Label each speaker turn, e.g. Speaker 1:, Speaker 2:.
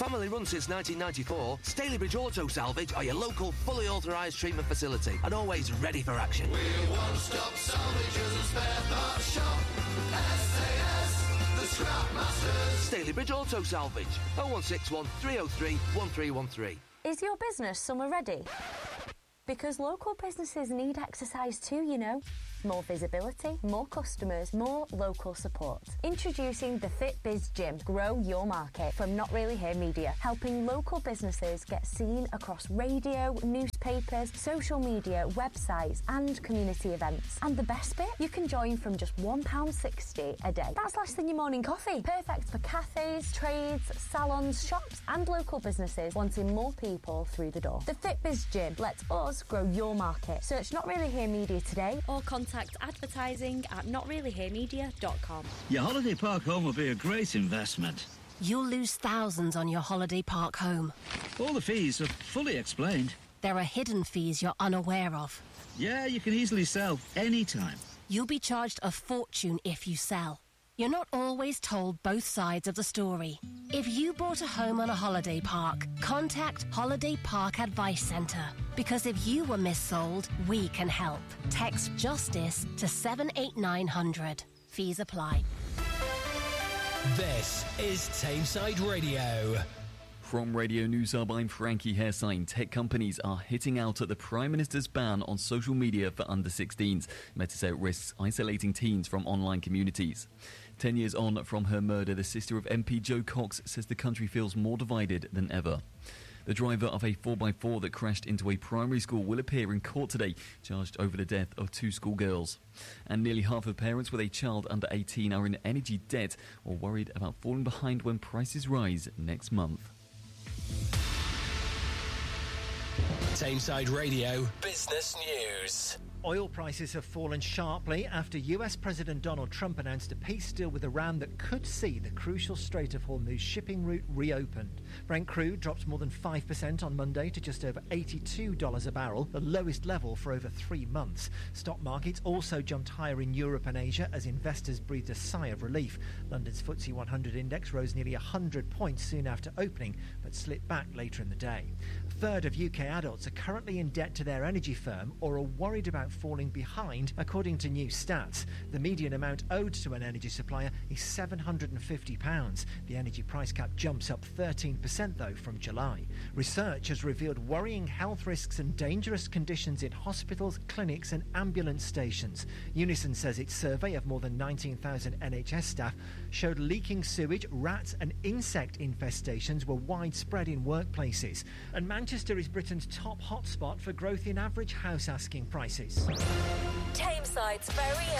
Speaker 1: Family run since 1994, Stalybridge Auto Salvage are your local fully authorised treatment facility and always ready for action.
Speaker 2: We're one-stop salvagers and spare parts shop. SAS, the Scrap Masters.
Speaker 1: Stalybridge Auto Salvage, 0161 303 1313.
Speaker 3: Is your business summer ready? Because local businesses need exercise too, you know. More visibility, more customers, more local support. Introducing the FitBiz Gym. Grow your market from Not Really Here Media, helping local businesses get seen across radio, newspapers, social media, websites and community events. And the best bit? You can join from just £1.60 a day. That's less than your morning coffee. Perfect for cafes, trades, salons, shops and local businesses wanting more people through the door. The FitBiz Gym lets us grow your market. Search Not Really Here Media today or contact advertising at notreallyheremedia.com.
Speaker 4: Your holiday park home will be a great investment.
Speaker 5: You'll lose thousands on your holiday park home.
Speaker 4: All the fees are fully explained.
Speaker 5: There are hidden fees you're unaware of.
Speaker 4: Yeah, you can easily sell anytime.
Speaker 5: You'll be charged a fortune if you sell. You're not always told both sides of the story. If you bought a home on a holiday park, contact Holiday Park Advice Centre. Because if you were missold, we can help. Text JUSTICE to 78900. Fees apply.
Speaker 6: This is Tameside Radio.
Speaker 7: From Radio News Hub, I'm Frankie Hairsine. Tech companies are hitting out at the Prime Minister's ban on social media for under-16s. Meta says it risks isolating teens from online communities. 10 years on from her murder, the sister of MP Jo Cox says the country feels more divided than ever. The driver of a 4x4 that crashed into a primary school will appear in court today, charged over the death of 2 schoolgirls. And nearly half of parents with a child under 18 are in energy debt or worried about falling behind when prices rise next month.
Speaker 6: Tameside Radio Business News.
Speaker 8: Oil prices have fallen sharply after US President Donald Trump announced a peace deal with Iran that could see the crucial Strait of Hormuz shipping route reopened. Brent crude dropped more than 5% on Monday to just over $82 a barrel, the lowest level for over 3 months. Stock markets also jumped higher in Europe and Asia as investors breathed a sigh of relief. London's FTSE 100 index rose nearly 100 points soon after opening, but slipped back later in the day. A third of UK adults are currently in debt to their energy firm or are worried about falling behind, according to new stats. The median amount owed to an energy supplier is £750. The energy price cap jumps up 13% though from July. Research has revealed worrying health risks and dangerous conditions in hospitals, clinics and ambulance stations. Unison says its survey of more than 19,000 NHS staff showed leaking sewage, rats and insect infestations were widespread in workplaces. And Manchester is Britain's top hotspot for growth in average house asking prices.
Speaker 3: Tameside's very